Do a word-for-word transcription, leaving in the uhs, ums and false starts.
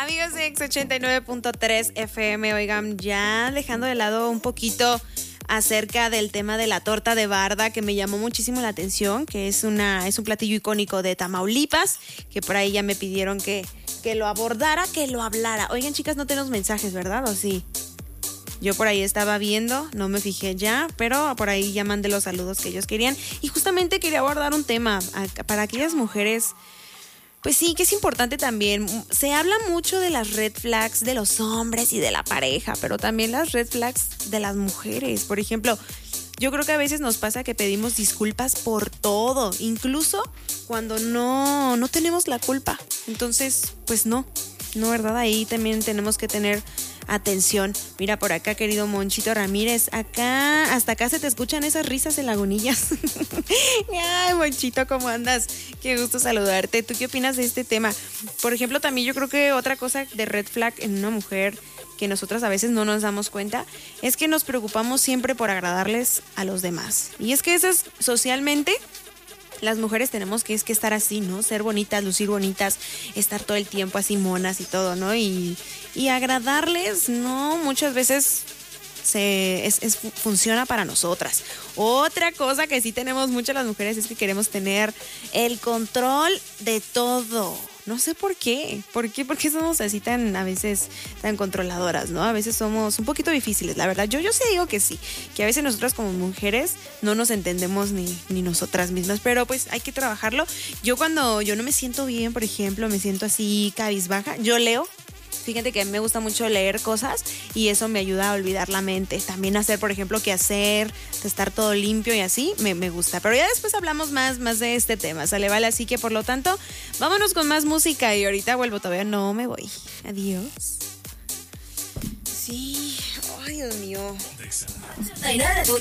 Amigos de X ochenta y nueve punto tres F M, oigan, ya dejando de lado un poquito acerca del tema de la torta de barda, que me llamó muchísimo la atención, que es una es un platillo icónico de Tamaulipas, que por ahí ya me pidieron que, que lo abordara, que lo hablara. Oigan, chicas, no tenemos mensajes, ¿verdad? ¿O sí? Yo por ahí estaba viendo, no me fijé ya, pero por ahí ya mandé los saludos que ellos querían. Y justamente quería abordar un tema para aquellas mujeres. Pues sí, que es importante también. Se habla mucho de las red flags de los hombres y de la pareja, pero también las red flags de las mujeres. Por ejemplo, yo creo que a veces nos pasa que pedimos disculpas por todo, incluso cuando no, no tenemos la culpa. Entonces, pues no, no, ¿verdad? Ahí también tenemos que tener atención. Mira por acá, querido Monchito Ramírez, acá, hasta acá se te escuchan esas risas en lagunillas. Ay, Monchito, ¿cómo andas? Qué gusto saludarte. ¿Tú qué opinas de este tema? Por ejemplo, también yo creo que otra cosa de red flag en una mujer que nosotras a veces no nos damos cuenta es que nos preocupamos siempre por agradarles a los demás. Y es que eso es socialmente. Las mujeres tenemos que, es que estar así, ¿no? Ser bonitas, lucir bonitas, estar todo el tiempo así monas y todo, ¿no? Y, y agradarles, ¿no? Muchas veces se, es, es, funciona para nosotras. Otra cosa que sí tenemos muchas las mujeres es que queremos tener el control de todo. No sé por qué. ¿Por qué? ¿Por qué somos así tan, a veces, tan controladoras, ¿no? A veces somos un poquito difíciles, la verdad. Yo, yo sí digo que sí, que a veces nosotras como mujeres no nos entendemos ni, ni nosotras mismas, pero pues hay que trabajarlo. Yo cuando yo no me siento bien, por ejemplo, me siento así cabizbaja, yo leo. Fíjate que me gusta mucho leer cosas y eso me ayuda a olvidar la mente. También hacer, por ejemplo, qué hacer, estar todo limpio y así, me, me gusta. Pero ya después hablamos más, más de este tema, ¿sale? Vale, así que por lo tanto, vámonos con más música y ahorita vuelvo, todavía no me voy. Adiós. Sí, ay, Dios mío.